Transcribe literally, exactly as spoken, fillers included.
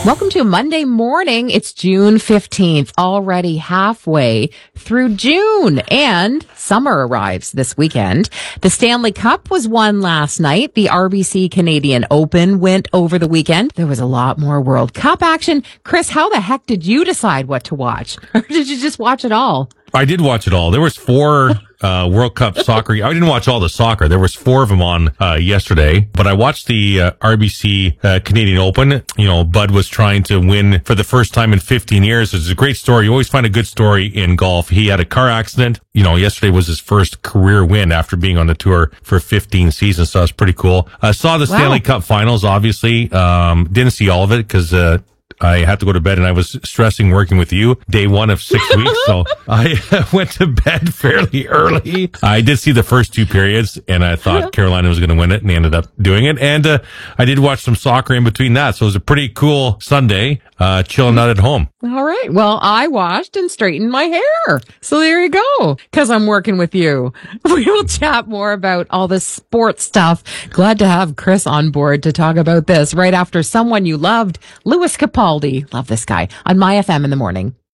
Welcome to Monday morning. It's June fifteenth, already halfway through June, and summer arrives this weekend. The Stanley Cup was won last night. The R B C Canadian Open went over the weekend. There was a lot more World Cup action. Chris, how the heck did you decide what to watch? Or did you just watch it all? I did watch it all. There was four uh, World Cup soccer. I didn't watch all the soccer. There was four of them on uh, yesterday, but I watched the uh, R B C uh, Canadian Open. You know, Bud was trying to win for the first time in fifteen years. It's a great story. You always find a good story in golf. He had a car accident. You know, yesterday was his first career win after being on the tour for fifteen seasons. So it's pretty cool. I saw the wow. Stanley Cup finals, obviously. Um, didn't see all of it because, uh, I had to go to bed, and I was stressing working with you day one of six weeks. So I went to bed fairly early. I did see the first two periods, and I thought Carolina was going to win it, and they ended up doing it. And uh, I did watch some soccer in between that. So it was a pretty cool Sunday, uh, chilling out at home. All right. Well, I washed and straightened my hair. So there you go, because I'm working with you. We will chat more about all the sports stuff. Glad to have Chris on board to talk about this right after Someone You Loved, Lewis Capaldi. Love this guy on My F M in the morning.